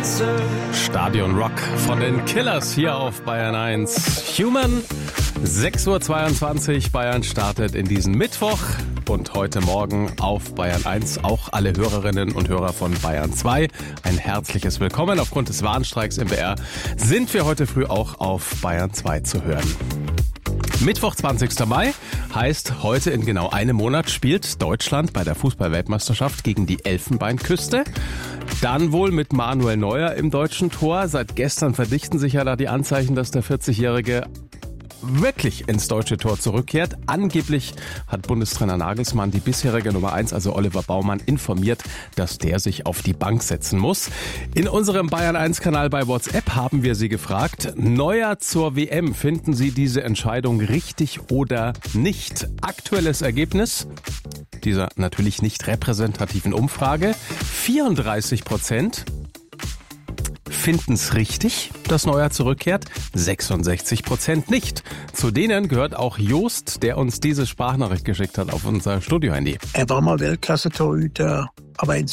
Stadion Rock von den Killers hier auf Bayern 1. Human, 6:22 Uhr. Bayern startet in diesen Mittwoch und heute Morgen auf Bayern 1 auch alle Hörerinnen und Hörer von Bayern 2. Ein herzliches Willkommen. Aufgrund des Warnstreiks im BR sind wir heute früh auch auf Bayern 2 zu hören. Mittwoch, 20. Mai, heißt heute in genau einem Monat spielt Deutschland bei der Fußball-Weltmeisterschaft gegen die Elfenbeinküste. Dann wohl mit Manuel Neuer im deutschen Tor. Seit gestern verdichten sich ja da die Anzeichen, dass der 40-Jährige wirklich ins deutsche Tor zurückkehrt. Angeblich hat Bundestrainer Nagelsmann die bisherige Nummer 1, also Oliver Baumann, informiert, dass der sich auf die Bank setzen muss. In unserem Bayern 1 Kanal bei WhatsApp haben wir Sie gefragt, Neuer zur WM, finden Sie diese Entscheidung richtig oder nicht? Aktuelles Ergebnis dieser natürlich nicht repräsentativen Umfrage: 34% finden es richtig, dass Neuer zurückkehrt, 66% nicht. Zu denen gehört auch Jost, der uns diese Sprachnachricht geschickt hat auf unser Studiohandy. Er war mal Weltklasse-Torhüter, aber